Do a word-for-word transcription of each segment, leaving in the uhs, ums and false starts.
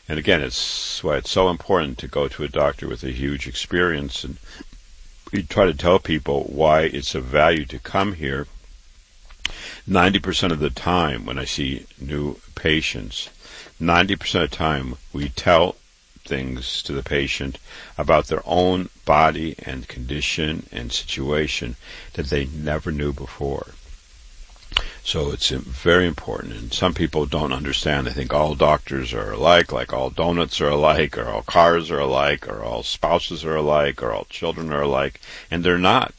And again, it's why it's so important to go to a doctor with a huge experience. And we try to tell people why it's of value to come here. ninety percent of the time when I see new patients, ninety percent of the time we tell things to the patient about their own body and condition and situation that they never knew before. So it's very important, and some people don't understand. They think all doctors are alike, like all donuts are alike, or all cars are alike, or all spouses are alike, or all children are alike, and they're not.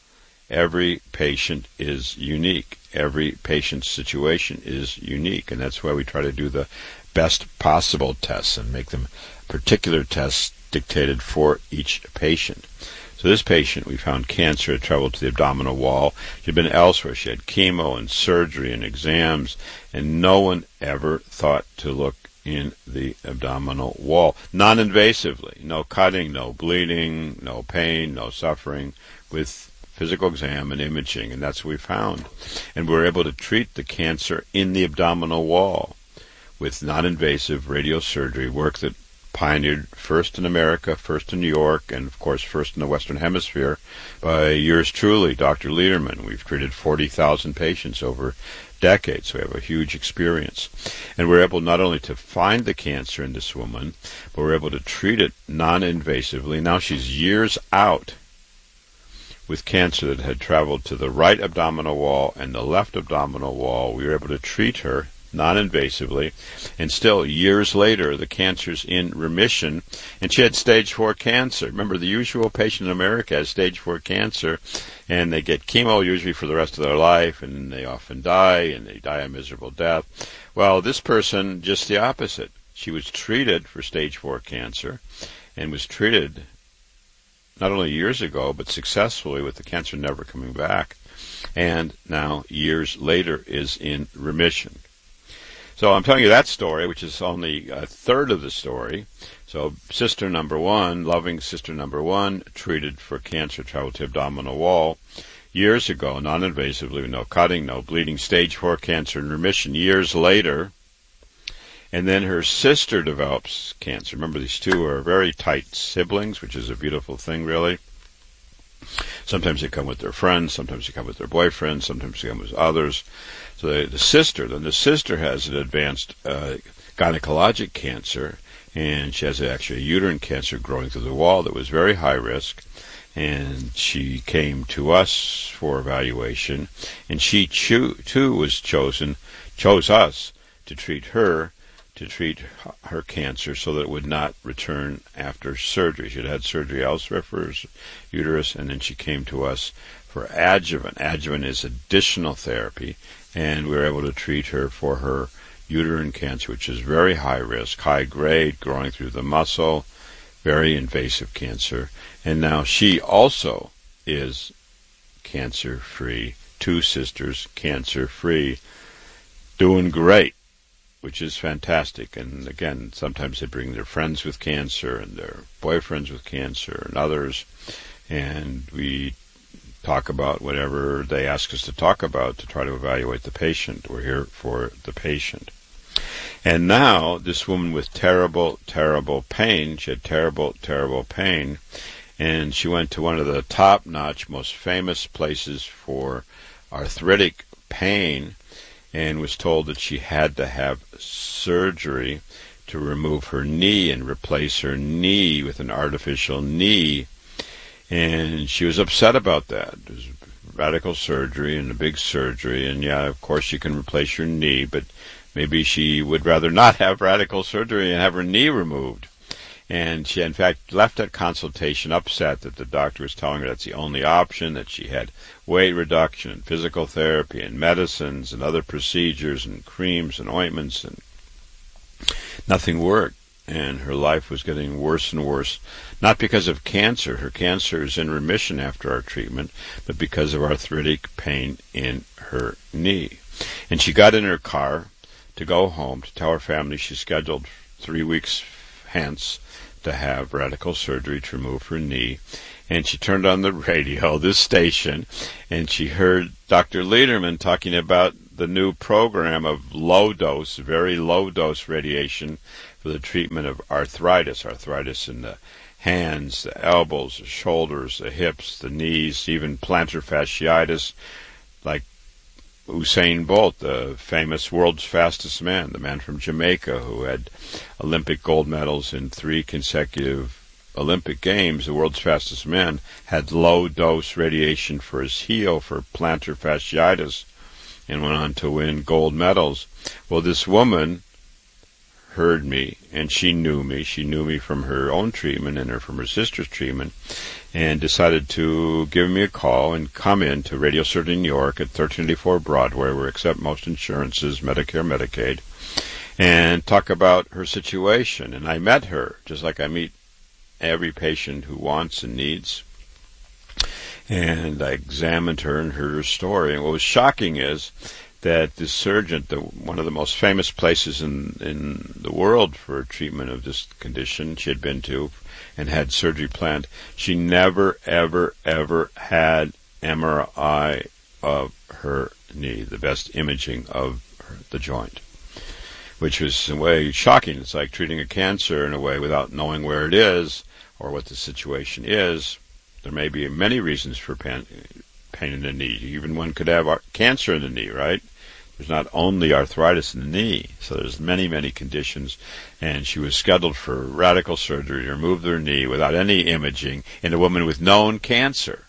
Every patient is unique. Every patient's situation is unique, and that's why we try to do the best possible tests and make them particular tests dictated for each patient. So this patient, we found cancer had traveled to the abdominal wall. She had been elsewhere. She had chemo and surgery and exams, and no one ever thought to look in the abdominal wall. Non-invasively. No cutting, no bleeding, no pain, no suffering, with physical exam and imaging, and that's what we found. And we were able to treat the cancer in the abdominal wall with non-invasive radiosurgery, work that pioneered first in America, first in New York, and of course first in the Western Hemisphere by yours truly, Doctor Lederman. We've treated forty thousand patients over decades, so we have a huge experience. And we're able not only to find the cancer in this woman, but we're able to treat it non-invasively. Now she's years out with cancer that had traveled to the right abdominal wall and the left abdominal wall. We were able to treat her non-invasively, and still years later the cancer's in remission, and she had stage four cancer. Remember, the usual patient in America has stage four cancer, and they get chemo usually for the rest of their life, and they often die, and they die a miserable death. Well, this person, just the opposite. She was treated for stage four cancer, and was treated not only years ago, but successfully, with the cancer never coming back, and now years later is in remission. So I'm telling you that story, which is only a third of the story. So sister number one, loving sister number one, treated for cancer, traveled to abdominal wall years ago, non-invasively, no cutting, no bleeding, stage four cancer in remission years later. And then her sister develops cancer. Remember, these two are very tight siblings, which is a beautiful thing, really. Sometimes they come with their friends, sometimes they come with their boyfriends, sometimes they come with others. So the, the sister, then the sister has an advanced uh, gynecologic cancer, and she has actually a uterine cancer growing through the wall that was very high risk. And she came to us for evaluation, and she cho- too was chosen, chose us to treat her, to treat her cancer so that it would not return after surgery. She had had surgery elsewhere for her uterus, and then she came to us for adjuvant. Adjuvant is additional therapy, and we were able to treat her for her uterine cancer, which is very high risk, high grade, growing through the muscle, very invasive cancer. And now she also is cancer-free. Two sisters, cancer-free, doing great, which is fantastic. And again, sometimes they bring their friends with cancer and their boyfriends with cancer and others, and we talk about whatever they ask us to talk about to try to evaluate the patient. We're here for the patient. And now, this woman with terrible, terrible pain, she had terrible, terrible pain, and she went to one of the top-notch, most famous places for arthritic pain, and was told that she had to have surgery to remove her knee and replace her knee with an artificial knee. And she was upset about that. It was radical surgery and a big surgery, and yeah, of course you can replace your knee, but maybe she would rather not have radical surgery and have her knee removed. And she, in fact, left that consultation upset that the doctor was telling her that's the only option, that she had weight reduction and physical therapy and medicines and other procedures and creams and ointments, and nothing worked. And her life was getting worse and worse, not because of cancer. Her cancer is in remission after our treatment, but because of arthritic pain in her knee. And she got in her car to go home to tell her family she scheduled three weeks hence to have radical surgery to remove her knee. And she turned on the radio, this station, and she heard Doctor Lederman talking about the new program of low-dose, very low-dose radiation for the treatment of arthritis, arthritis in the hands, the elbows, the shoulders, the hips, the knees, even plantar fasciitis, like Usain Bolt, the famous world's fastest man, the man from Jamaica who had Olympic gold medals in three consecutive Olympic Games, the world's fastest man, had low-dose radiation for his heel for plantar fasciitis and went on to win gold medals. Well, this woman heard me, and she knew me. She knew me from her own treatment and her from her sister's treatment, and decided to give me a call and come in to Radio City, New York at thirteen eighty-four Broadway, where we accept most insurances, Medicare, Medicaid, and talk about her situation. And I met her, just like I meet every patient who wants and needs. And I examined her and heard her story. And what was shocking is that this surgeon, the, one of the most famous places in, in the world for treatment of this condition she had been to and had surgery planned, she never, ever, ever had M R I of her knee, the best imaging of her, the joint, which was in a way shocking. It's like treating a cancer in a way without knowing where it is or what the situation is. There may be many reasons for pain, pain in the knee. Even one could have cancer in the knee, right? There's not only arthritis in the knee, so there's many, many conditions. And she was scheduled for radical surgery to remove her knee without any imaging in a woman with known cancer.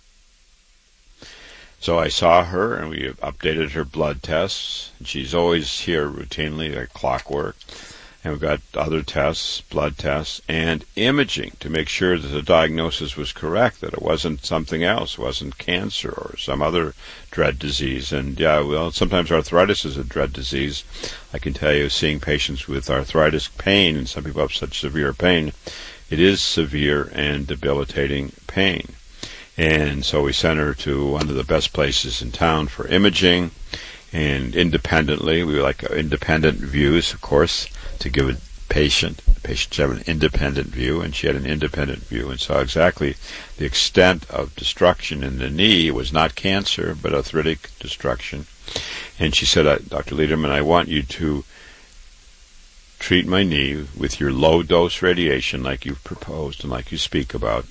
So I saw her, and we updated her blood tests. And she's always here routinely, like clockwork. And we've got other tests, blood tests, and imaging to make sure that the diagnosis was correct, that it wasn't something else, wasn't cancer or some other dread disease. And yeah, well, sometimes arthritis is a dread disease. I can tell you, seeing patients with arthritis pain, and some people have such severe pain, it is severe and debilitating pain. And so we sent her to one of the best places in town for imaging, and independently, we like independent views, of course, to give a patient. The patient should have an independent view, and she had an independent view and saw exactly the extent of destruction in the knee. It was not cancer, but arthritic destruction. And she said, Doctor Lederman, I want you to treat my knee with your low-dose radiation like you've proposed and like you speak about.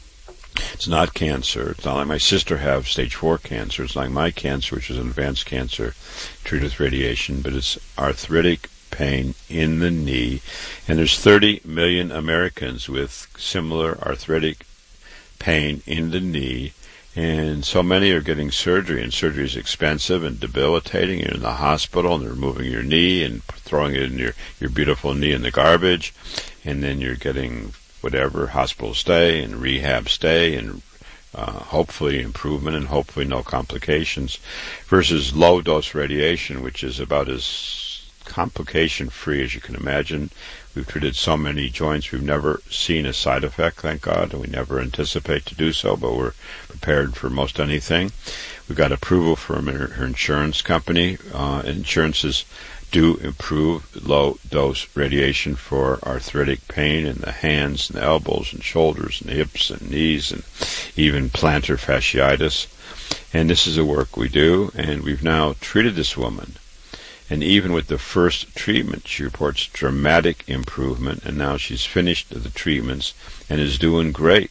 It's not cancer. It's not like my sister have stage four cancer. It's like my cancer, which is an advanced cancer, treated with radiation, but it's arthritic pain in the knee. And there's thirty million Americans with similar arthritic pain in the knee, and so many are getting surgery, and surgery is expensive and debilitating. You're in the hospital, and they're removing your knee and throwing it in your, your beautiful knee in the garbage, and then you're getting whatever, hospital stay and rehab stay and uh, hopefully improvement and hopefully no complications, versus low-dose radiation, which is about as complication-free as you can imagine. We've treated so many joints. We've never seen a side effect, thank God, and we never anticipate to do so, but we're prepared for most anything. We've got approval from her, her insurance company. Uh, insurances do improve low-dose radiation for arthritic pain in the hands and the elbows and shoulders and hips and knees and even plantar fasciitis. And this is the work we do, and we've now treated this woman. And even with the first treatment, she reports dramatic improvement, and now she's finished the treatments and is doing great.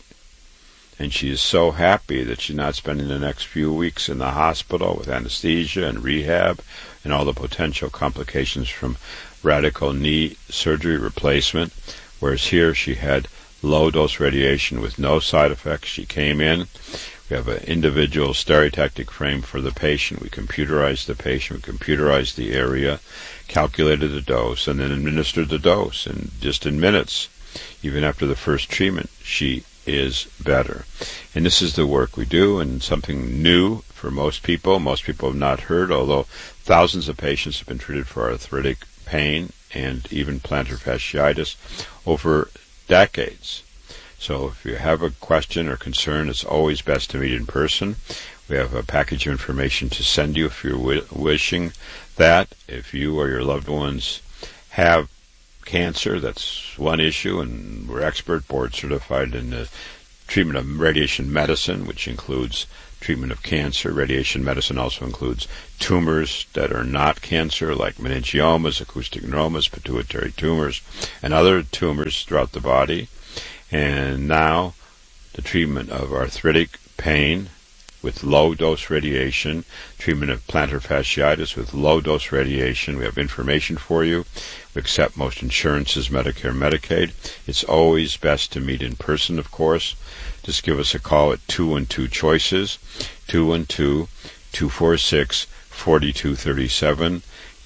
And she is so happy that she's not spending the next few weeks in the hospital with anesthesia and rehab and all the potential complications from radical knee surgery replacement, whereas here she had low-dose radiation with no side effects. She came in. We have an individual stereotactic frame for the patient. We computerized the patient, we computerized the area, calculated the dose, and then administered the dose. And just in minutes, even after the first treatment, she is better. And this is the work we do, and something new for most people. Most people have not heard, although thousands of patients have been treated for arthritic pain and even plantar fasciitis over decades. So if you have a question or concern, it's always best to meet in person. We have a package of information to send you if you're w- wishing that. If you or your loved ones have cancer, that's one issue, and we're expert board certified in the treatment of radiation medicine, which includes treatment of cancer. Radiation medicine also includes tumors that are not cancer, like meningiomas, acoustic neuromas, pituitary tumors, and other tumors throughout the body. And now the treatment of arthritic pain with low-dose radiation, treatment of plantar fasciitis with low-dose radiation. We have information for you. We accept most insurances, Medicare, Medicaid. It's always best to meet in person, of course. Just give us a call at two one two choices, two one two, two four six, four two three seven.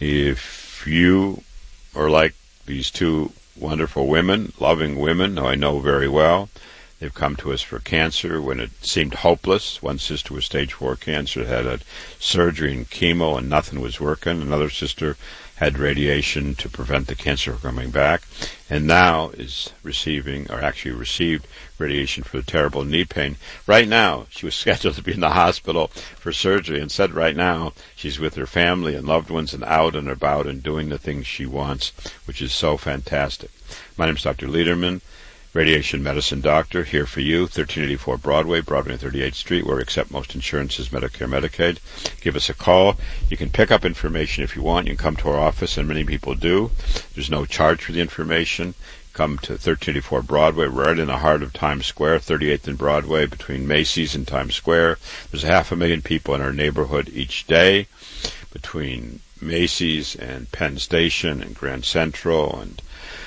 If you are like these two wonderful women, loving women, who I know very well, they've come to us for cancer when it seemed hopeless. One sister was stage four cancer, had a surgery and chemo, and nothing was working. Another sister had radiation to prevent the cancer from coming back, and now is receiving, or actually received, radiation for the terrible knee pain. Right now, she was scheduled to be in the hospital for surgery, and said right now she's with her family and loved ones and out and about and doing the things she wants, which is so fantastic. My name is Doctor Lederman, radiation medicine doctor, here for you, thirteen eighty-four Broadway, Broadway and thirty-eighth Street, where we accept most insurances, Medicare, Medicaid. Give us a call. You can pick up information if you want. You can come to our office, and many people do. There's no charge for the information. Come to thirteen eighty-four Broadway, right in the heart of Times Square, thirty-eighth and Broadway, between Macy's and Times Square. There's a half a million people in our neighborhood each day, between Macy's and Penn Station and Grand Central and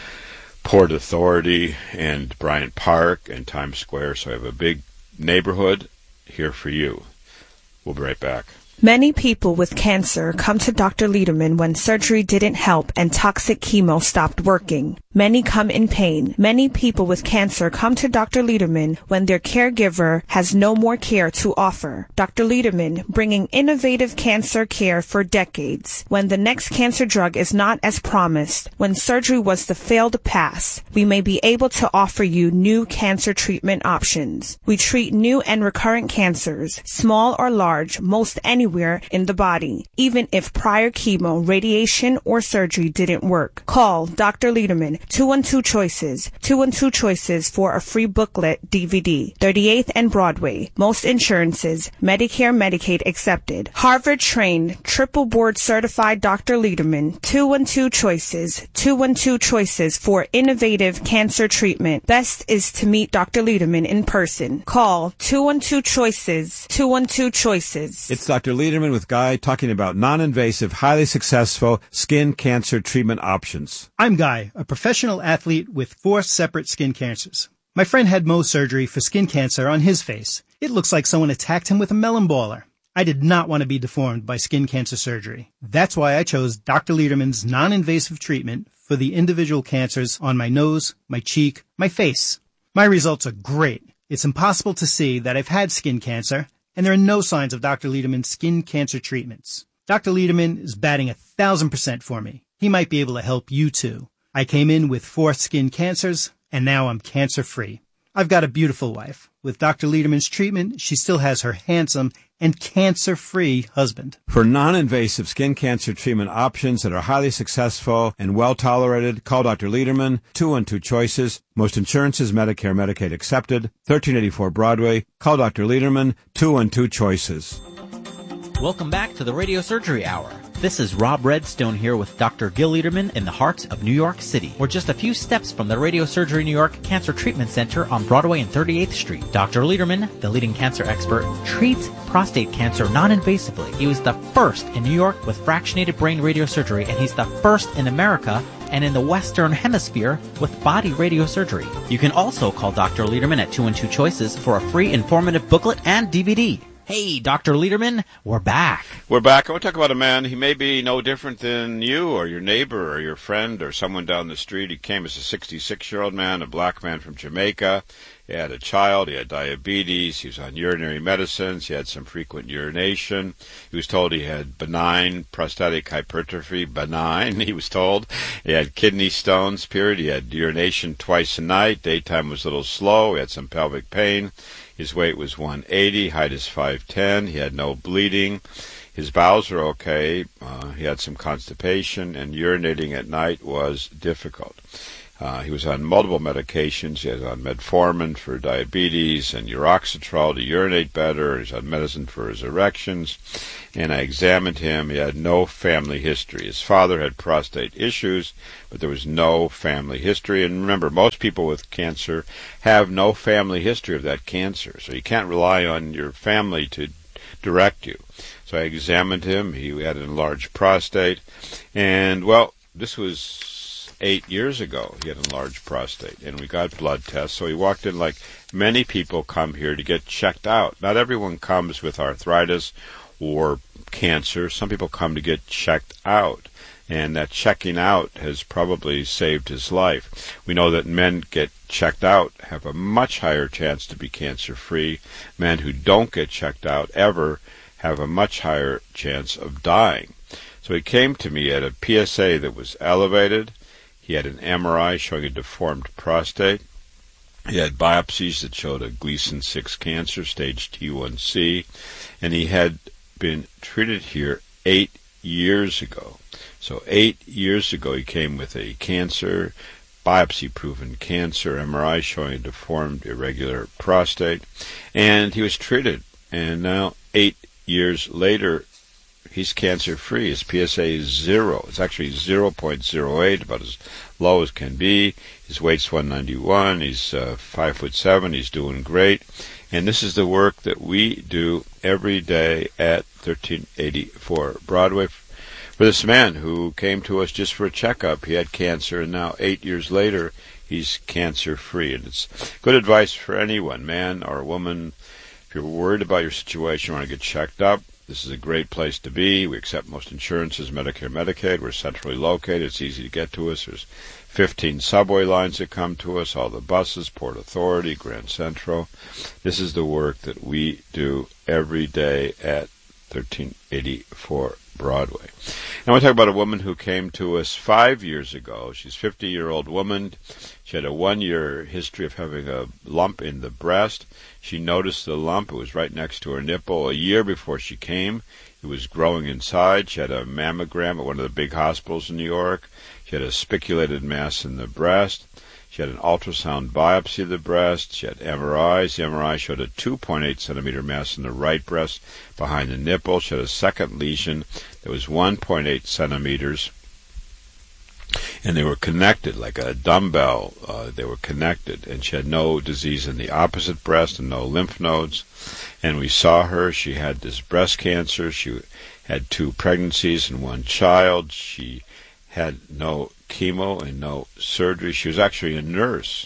Port Authority and Bryant Park and Times Square. So I have a big neighborhood here for you. We'll be right back. Many people with cancer come to Doctor Lederman when surgery didn't help and toxic chemo stopped working. Many come in pain. Many people with cancer come to Doctor Lederman when their caregiver has no more care to offer. Doctor Lederman, bringing innovative cancer care for decades. When the next cancer drug is not as promised, when surgery was the failed pass, we may be able to offer you new cancer treatment options. We treat new and recurrent cancers, small or large, most anywhere in the body, even if prior chemo, radiation, or surgery didn't work. Call Doctor Lederman, two one two choices, two one two choices for a free booklet D V D, thirty-eighth and Broadway, most insurances, Medicare, Medicaid accepted. Harvard-trained, triple board certified Doctor Lederman, two one two choices, two one two choices for innovative cancer treatment. Best is to meet Doctor Lederman in person. Call two one two choices, two one two choices. It's Doctor Lederman with Guy talking about non-invasive, highly successful skin cancer treatment options. I'm Guy, a professional athlete with four separate skin cancers. My friend had Mohs surgery for skin cancer on his face. It looks like someone attacked him with a melon baller. I did not want to be deformed by skin cancer surgery. That's why I chose Doctor Lederman's non-invasive treatment for the individual cancers on my nose, my cheek, my face. My results are great. It's impossible to see that I've had skin cancer, and there are no signs of Doctor Lederman's skin cancer treatments. Doctor Lederman is batting a thousand percent for me. He might be able to help you too. I came in with four skin cancers, and now I'm cancer-free. I've got a beautiful wife. With Doctor Lederman's treatment, she still has her handsome and cancer-free husband. For non-invasive skin cancer treatment options that are highly successful and well-tolerated, call Doctor Lederman, two one two choices, most insurances, Medicare, Medicaid accepted, thirteen eighty-four Broadway. Call Doctor Lederman, two one two choices. Welcome back to the Radio Surgery Hour. This is Rob Redstone here with Doctor Gil Lederman in the heart of New York City. We're just a few steps from the Radio Surgery New York Cancer Treatment Center on Broadway and thirty-eighth Street. Doctor Lederman, the leading cancer expert, treats prostate cancer non-invasively. He was the first in New York with fractionated brain radiosurgery, and he's the first in America and in the Western Hemisphere with body radiosurgery. You can also call Doctor Lederman at two one two choices for a free informative booklet and D V D. Hey, Doctor Lederman, we're back. We're back. I want to talk about a man. He may be no different than you or your neighbor or your friend or someone down the street. He came as a sixty-six-year-old man, a black man from Jamaica. He had a child. He had diabetes. He was on urinary medicines. He had some frequent urination. He was told he had benign prostatic hypertrophy. Benign, he was told. He had kidney stones, period. He had urination twice a night. Daytime was a little slow. He had some pelvic pain. His weight was one eighty, height is five ten. He had no bleeding. His bowels were okay. Uh, he had some constipation, and urinating at night was difficult. Uh, he was on multiple medications. He was on metformin for diabetes and uroxetrol to urinate better. He was on medicine for his erections. And I examined him. He had no family history. His father had prostate issues, but there was no family history. And remember, most people with cancer have no family history of that cancer. So you can't rely on your family to direct you. So I examined him. He had an enlarged prostate. And, well, this was eight years ago. He had an enlarged prostate, and we got blood tests. So he walked in like many people come here to get checked out. Not everyone comes with arthritis or cancer. Some people come to get checked out, and that checking out has probably saved his life. We know that men get checked out have a much higher chance to be cancer-free. Men who don't get checked out ever have a much higher chance of dying. So he came to me at a P S A that was elevated. He had an M R I showing a deformed prostate. He had biopsies that showed a Gleason six cancer, stage T one C, and he had been treated here eight years ago. So eight years ago he came with a cancer, biopsy-proven cancer, M R I showing a deformed, irregular prostate, and he was treated. And now, eight years later, he's cancer-free. His P S A is zero. It's actually zero point zero eight, about as low as can be. His weight's one ninety-one. He's uh, five foot seven. He's doing great. And this is the work that we do every day at thirteen eighty-four Broadway for this man who came to us just for a checkup. He had cancer, and now eight years later, he's cancer-free. And it's good advice for anyone, man or woman. If you're worried about your situation, want to get checked up, this is a great place to be. We accept most insurances, Medicare, Medicaid. We're centrally located. It's easy to get to us. There's fifteen subway lines that come to us, all the buses, Port Authority, Grand Central. This is the work that we do every day at thirteen eighty-four Broadway. Now I want to talk about a woman who came to us five years ago. She's a fifty-year-old woman. She had a one-year history of having a lump in the breast. She noticed the lump. It was right next to her nipple. A year before she came, it was growing inside. She had a mammogram at one of the big hospitals in New York. She had a spiculated mass in the breast. She had an ultrasound biopsy of the breast. She had M R Is. The M R I showed a two point eight centimeter mass in the right breast behind the nipple. She had a second lesion that was one point eight centimeters. And they were connected like a dumbbell. Uh, they were connected. And she had no disease in the opposite breast and no lymph nodes. And we saw her. She had this breast cancer. She had two pregnancies and one child. She had no chemo and no surgery. She was actually a nurse.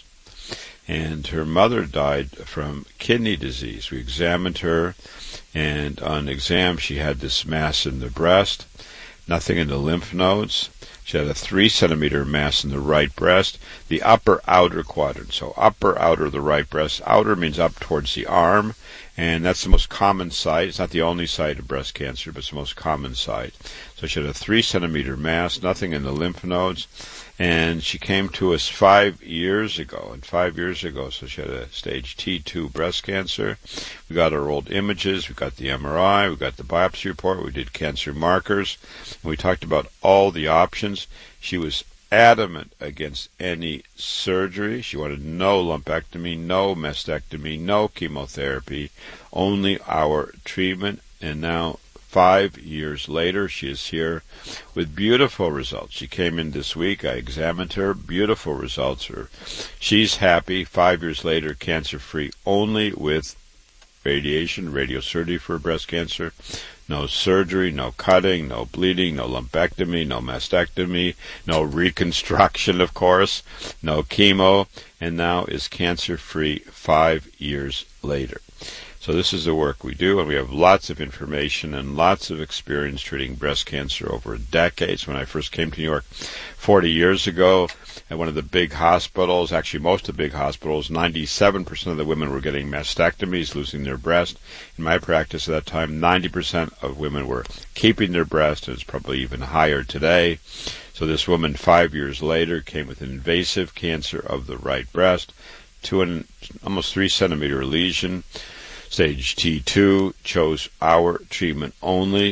And her mother died from kidney disease. We examined her, and on exam she had this mass in the breast, nothing in the lymph nodes. She had a three centimeter mass in the right breast, the upper outer quadrant. So upper outer of the right breast. Outer means up towards the arm, and that's the most common site. It's not the only site of breast cancer, but it's the most common site. So she had a three centimeter mass, nothing in the lymph nodes, and she came to us five years ago. And five years ago, so she had a stage T two breast cancer. We got her old images, we got the M R I, we got the biopsy report, we did cancer markers, and we talked about all the options. She was adamant against any surgery. She wanted no lumpectomy, no mastectomy, no chemotherapy, only our treatment. And now, five years later, she is here with beautiful results. She came in this week. I examined her. Beautiful results. Her, she's happy. Five years later, cancer-free, only with radiation, radiosurgery for breast cancer. No surgery, no cutting, no bleeding, no lumpectomy, no mastectomy, no reconstruction, of course, no chemo, and now is cancer-free five years later. So this is the work we do, and we have lots of information and lots of experience treating breast cancer over decades. When I first came to New York forty years ago, at one of the big hospitals, actually most of the big hospitals, ninety-seven percent of the women were getting mastectomies, losing their breast. In my practice at that time, ninety percent of women were keeping their breast, and it's probably even higher today. So this woman, five years later, came with an invasive cancer of the right breast, two and almost three centimeter lesion, stage T two, chose our treatment only,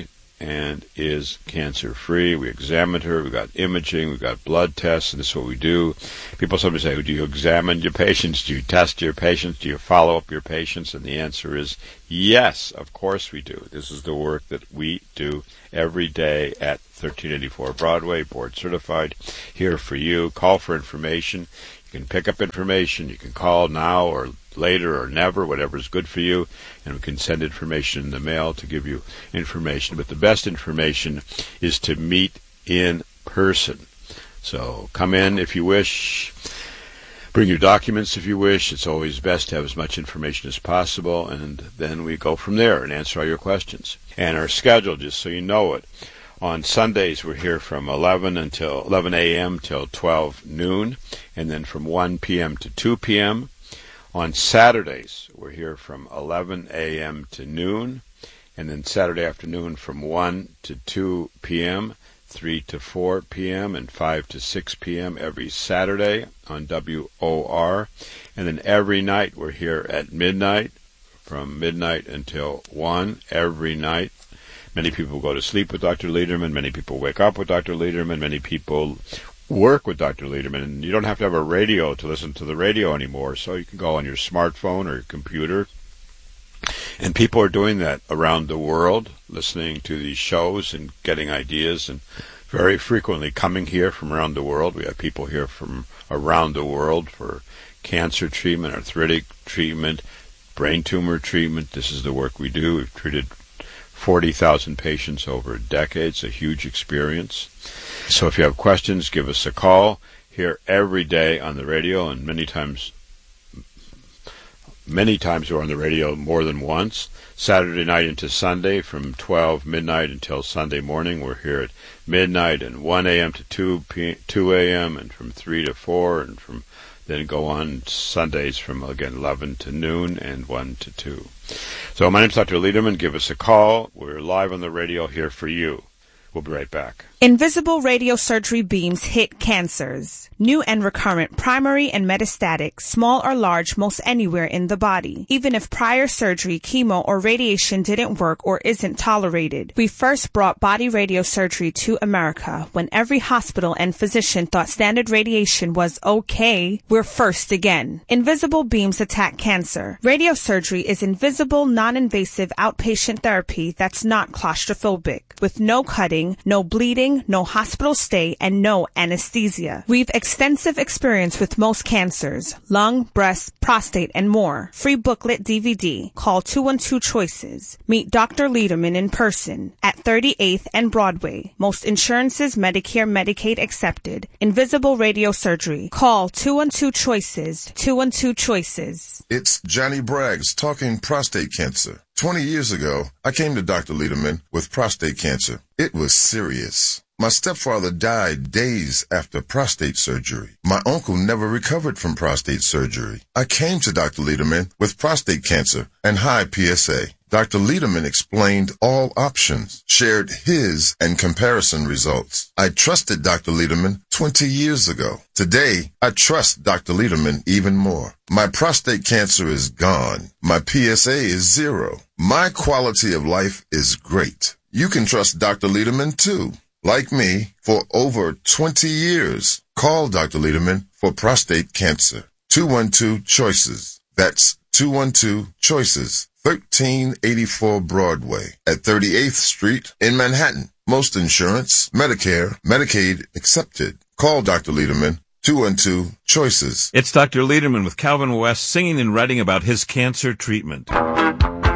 and is cancer-free. We examined her. We got imaging. We got blood tests, and this is what we do. People sometimes say, do you examine your patients? Do you test your patients? Do you follow up your patients? And the answer is yes, of course we do. This is the work that we do every day at thirteen eighty-four Broadway, board certified, here for you. Call for information. You can pick up information. You can call now or later or never, whatever's good for you, and we can send information in the mail to give you information. But the best information is to meet in person. So come in if you wish. Bring your documents if you wish. It's always best to have as much information as possible, and then we go from there and answer all your questions. And our schedule, just so you know it, on Sundays we're here from eleven until eleven a.m. till twelve noon, and then from one p.m. to two p.m. On Saturdays, we're here from eleven a.m. to noon, and then Saturday afternoon from one to two p.m., three to four p.m., and five to six p.m. every Saturday on W O R. And then every night we're here at midnight, from midnight until one every night. Many people go to sleep with Doctor Lederman. Many people wake up with Doctor Lederman. Many people work with Doctor Lederman, and you don't have to have a radio to listen to the radio anymore, so you can go on your smartphone or your computer. And people are doing that around the world, listening to these shows and getting ideas, and very frequently coming here from around the world. We have people here from around the world for cancer treatment, arthritic treatment, brain tumor treatment. This is the work we do. We've treated forty thousand patients over a decade. It's a huge experience. So if you have questions, give us a call. Here every day on the radio, and many times, many times we're on the radio more than once. Saturday night into Sunday from twelve midnight until Sunday morning. We're here at midnight and one a.m. to two a.m. and from three to four, and from then go on Sundays from, again, eleven to noon and one to two. So my name's Doctor Lederman. Give us a call. We're live on the radio here for you. We'll be right back. Invisible radiosurgery beams hit cancers. New and recurrent, primary and metastatic, small or large, most anywhere in the body. Even if prior surgery, chemo, or radiation didn't work or isn't tolerated. We first brought body radiosurgery to America when every hospital and physician thought standard radiation was okay. We're first again. Invisible beams attack cancer. Radiosurgery is invisible, non-invasive outpatient therapy that's not claustrophobic, with no cutting, no bleeding, no hospital stay, and no anesthesia. We've extensive experience with most cancers, lung, breast, prostate, and more. Free booklet D V D. Call two one two choices. Meet Doctor Lederman in person at thirty-eighth and Broadway. Most insurances, Medicare, Medicaid accepted. Invisible radiosurgery. Call two one two choices. two one two choices. It's Johnny Braggs talking prostate cancer. Twenty years ago, I came to Doctor Lederman with prostate cancer. It was serious. My stepfather died days after prostate surgery. My uncle never recovered from prostate surgery. I came to Doctor Lederman with prostate cancer and high P S A. Doctor Lederman explained all options, shared his and comparison results. I trusted Doctor Lederman twenty years ago. Today, I trust Doctor Lederman even more. My prostate cancer is gone. My P S A is zero. My quality of life is great. You can trust Doctor Lederman too. Like me, for over twenty years. Call Doctor Lederman for prostate cancer. two one two choices. That's two one two choices. thirteen eighty-four Broadway at thirty-eighth Street in Manhattan. Most insurance, Medicare, Medicaid accepted. Call Doctor Lederman, two one two choices. It's Doctor Lederman with Calvin West singing and writing about his cancer treatment.